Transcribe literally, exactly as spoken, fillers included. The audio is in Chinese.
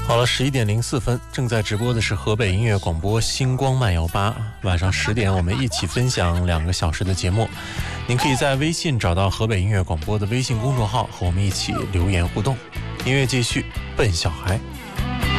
好了，十一点零四分，正在直播的是河北音乐广播星光慢摇吧。晚上十点，我们一起分享两个小时的节目。您可以在微信找到河北音乐广播的微信公众号，和我们一起留言互动。音乐继续，笨小孩。